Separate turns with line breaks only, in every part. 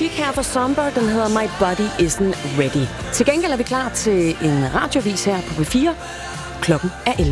musik her fra Somber, den hedder My Body Isn't Ready. Til gengæld er vi klar til en radiovis her på P4. Klokken er 11.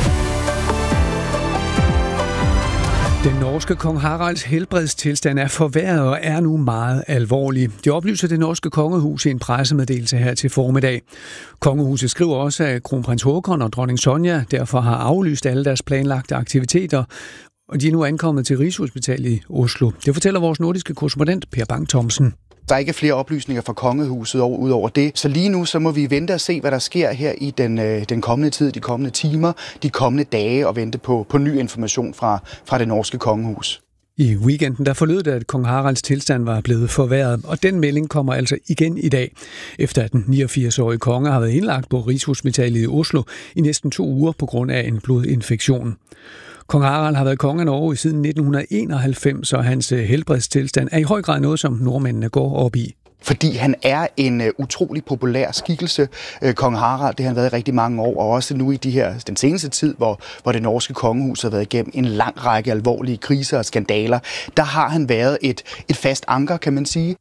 Den norske kong Haralds helbredstilstand er forværret og er nu meget alvorlig. Det oplyser det norske kongehus i en pressemeddelelse her til formiddag. Kongehuset skriver også, at kronprins Håkon og dronning Sonja derfor har aflyst alle deres planlagte aktiviteter, og de er nu ankommet til Rigshospitalet i Oslo. Det fortæller vores nordiske korrespondent Per Bang Thomsen.
Der er ikke flere oplysninger fra kongehuset ud over det. Så lige nu så må vi vente og se, hvad der sker her i den kommende tid, de kommende timer, de kommende dage og vente på ny information fra det norske kongehus.
I weekenden der forlød det, at kong Haralds tilstand var blevet forværret, og den melding kommer altså igen i dag, efter at den 89-årige konge har været indlagt på Rigshospitalet i Oslo i næsten 2 uger på grund af en blodinfektion. Kong Harald har været konge af Norge siden 1991, og hans helbredstilstand er i høj grad noget, som nordmændene går op i.
Fordi han er en utrolig populær skikkelse, kong Harald. Det har han været i rigtig mange år, og også nu i den seneste tid, hvor det norske kongehus har været igennem en lang række alvorlige kriser og skandaler. Der har han været et fast anker, kan man sige.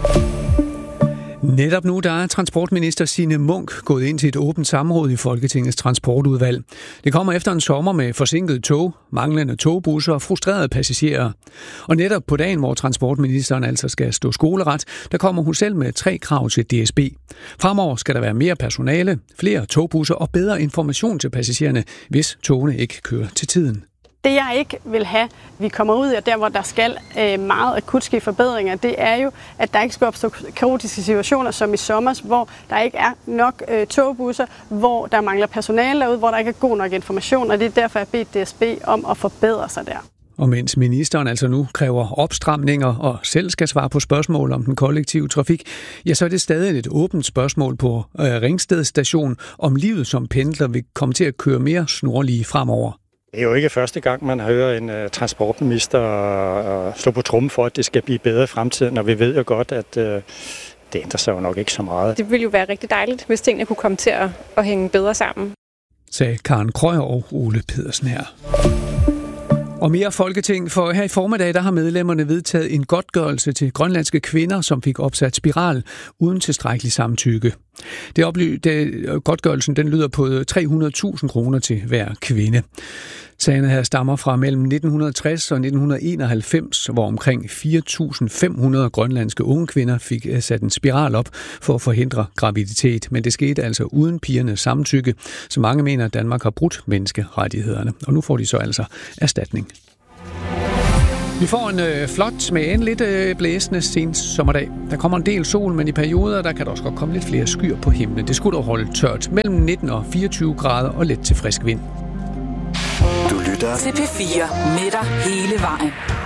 Netop nu der er transportminister Signe Munk gået ind til et åbent samråd i Folketingets transportudvalg. Det kommer efter en sommer med forsinkede tog, manglende togbusser og frustrerede passagerer. Og netop på dagen, hvor transportministeren altså skal stå skoleret, der kommer hun selv med 3 krav til DSB. Fremover skal der være mere personale, flere togbusser og bedre information til passagererne, hvis togene ikke kører til tiden.
Det jeg ikke vil have, vi kommer ud af der, hvor der skal meget akut ske forbedringer, det er jo, at der ikke skal opstå kaotiske situationer som i sommer, hvor der ikke er nok togbusser, hvor der mangler personale derude, hvor der ikke er god nok information, og det er derfor, jeg har bedt DSB om at forbedre sig der.
Og mens ministeren altså nu kræver opstramninger og selv skal svare på spørgsmål om den kollektive trafik, ja, så er det stadig et åbent spørgsmål på Ringsted station, om livet som pendler vil komme til at køre mere snorlige fremover.
Det er jo ikke første gang, man hører en transportminister slå på trommen for, at det skal blive bedre i fremtiden, og vi ved jo godt, at det ændrer sig jo nok ikke så meget.
Det ville jo være rigtig dejligt, hvis tingene kunne komme til at hænge bedre sammen,
sagde Karen Krøyer og Ole Pedersen her. Og mere Folketing, for her i formiddag der har medlemmerne vedtaget en godtgørelse til grønlandske kvinder, som fik opsat spiral uden tilstrækkelig samtykke. Godtgørelsen den lyder på 300.000 kroner til hver kvinde. Sagerne her stammer fra mellem 1960 og 1991, hvor omkring 4.500 grønlandske unge kvinder fik sat en spiral op for at forhindre graviditet. Men det skete altså uden pigernes samtykke, så mange mener, at Danmark har brudt menneskerettighederne. Og nu får de så altså erstatning. Vi får en flot med en lidt blæsende sensommerdag. Der kommer en del sol, men i perioder der kan der også godt komme lidt flere skyer på himlen. Det skulle dog holde tørt mellem 19 og 24 grader og let til frisk vind.
Du lytter til P4 med dig hele vejen.